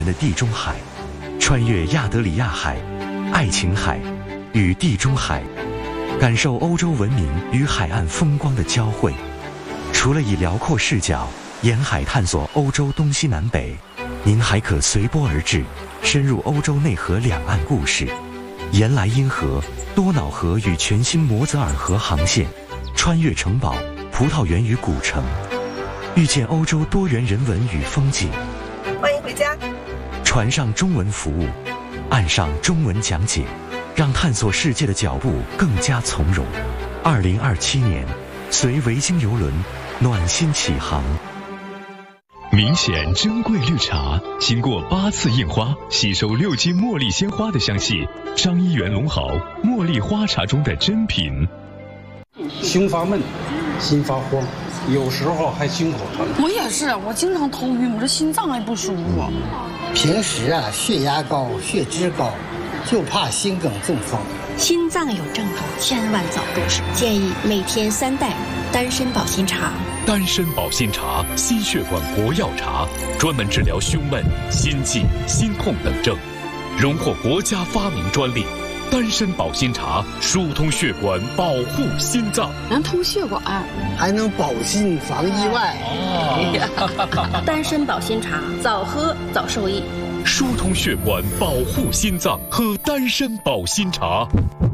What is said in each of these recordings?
的地中海，穿越亚得里亚海、爱琴海与地中海，感受欧洲文明与海岸风光的交汇。除了以辽阔视角沿海探索欧洲东西南北，您还可随波而至，深入欧洲内河两岸故事，沿莱茵河、多瑙河与全新摩泽尔河航线，穿越城堡、葡萄园与古城，遇见欧洲多元人文与风景。 欢迎回家。 船上中文服务，岸上中文讲解，让探索世界的脚步更加从容。2027年，随维京邮轮暖心启航。 明显珍贵绿茶，经过8次印花，吸收6斤茉莉鲜花的香气。张一元龙豪茉莉花茶中的珍品。 胸发闷，心发慌，有时候还心口疼。 我也是，我经常头晕，我这心脏还不舒服。 平时血压高、血脂高，就怕心梗中风。 心脏有症状，千万早入手。建议每天3袋丹参保心茶。 丹参保心茶，心血管活药茶，专门治疗胸闷、心悸、心痛等症，荣获国家发明专利。丹参保心茶疏通血管，保护心脏， 能通血管， 还能保心防意外。 丹参保心茶，早喝早受益。 疏通血管，保护心脏，喝丹参保心茶。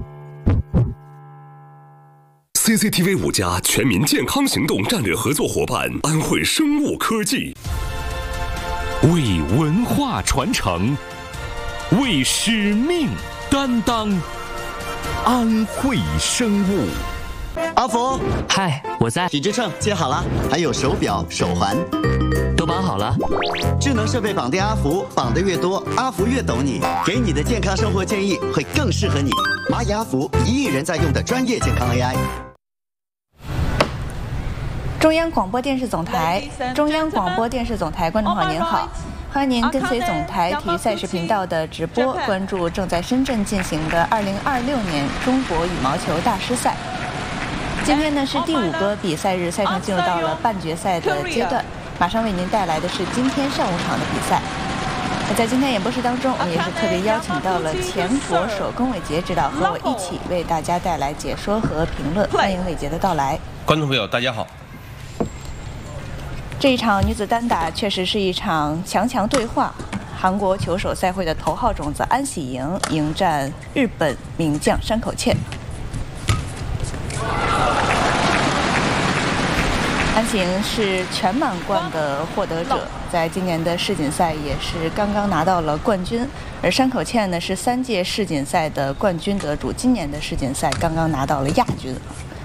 CCTV 5家全民健康行动战略合作伙伴安慧生物科技， 为文化传承，为使命担当，安慧生物。 阿福， 嗨，我在。 体脂秤接好了，还有手表、手环， 都绑好了。 智能设备绑定阿福，绑得越多，阿福越懂你，给你的健康生活建议会更适合你。蚂蚁阿福，1亿人在用的专业健康 AI。 中央广播电视总台，中央广播电视总台观众朋友您好，欢迎您跟随总台体育赛事频道的直播，关注正在深圳进行的2026年中国羽毛球大师赛。今天呢是第5个比赛日，赛程进入到了半决赛的阶段，马上为您带来的是今天上午场的比赛。在今天演播室当中，我们也是特别邀请到了前国手龚伟杰指导和我一起为大家带来解说和评论，欢迎伟杰的到来。 观众朋友大家好。 这一场女子单打确实是一场强对话，韩国球手赛会的头号种子安喜莹迎战日本名将山口茜。安喜莹是全满贯的获得者，在今年的世锦赛也是刚刚拿到了冠军，而山口茜呢是3届世锦赛的冠军得主，今年的世锦赛刚刚拿到了亚军。